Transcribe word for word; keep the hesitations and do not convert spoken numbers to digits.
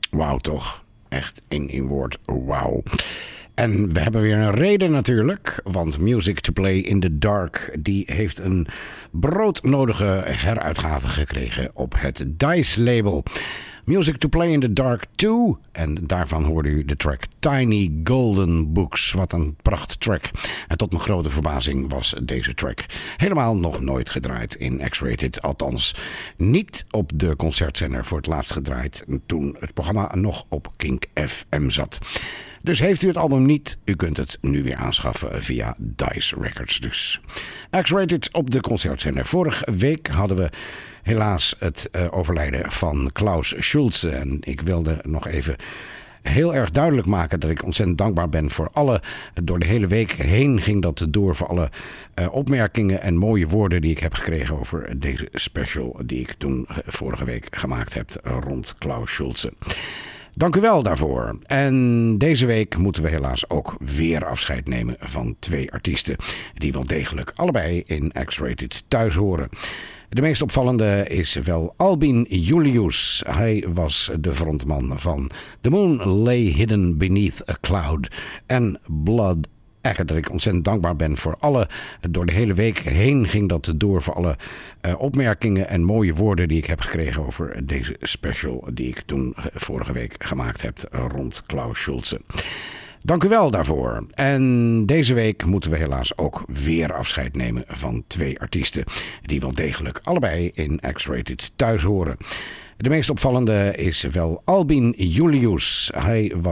Wauw toch? Echt in één woord, wauw. En we hebben weer een reden natuurlijk, want Music to Play in the Dark die heeft een broodnodige heruitgave gekregen op het Dice label. Music to Play in the Dark twee. En daarvan hoorde u de track Tiny Golden Books. Wat een prachttrack. En tot mijn grote verbazing was deze track helemaal nog nooit gedraaid in X-Rated. Althans, niet op de concertzender voor het laatst gedraaid toen het programma nog op Kink F M zat. Dus heeft u het album niet, u kunt het nu weer aanschaffen via Dice Records dus. X-Rated op de concertzender. Vorige week hadden we helaas het uh, overlijden van Klaus Schulze. En ik wilde nog even heel erg duidelijk maken dat ik ontzettend dankbaar ben voor alle, door de hele week heen ging dat door, voor alle uh, opmerkingen en mooie woorden die ik heb gekregen over deze special die ik toen uh, vorige week gemaakt heb rond Klaus Schulze. Dank u wel daarvoor. En deze week moeten we helaas ook weer afscheid nemen van twee artiesten die wel degelijk allebei in X-Rated thuis horen. De meest opvallende is wel Albin Julius. Hij was de frontman van The Moon Lay Hidden Beneath a Cloud en Blood. Echt dat ik ontzettend dankbaar ben voor alle, door de hele week heen ging dat door, voor alle uh, opmerkingen en mooie woorden die ik heb gekregen over deze special die ik toen uh, vorige week gemaakt heb rond Klaus Schulze. Dank u wel daarvoor. En deze week moeten we helaas ook weer afscheid nemen van twee artiesten die wel degelijk allebei in X-Rated thuis horen. De meest opvallende is wel Albin Julius. Hij was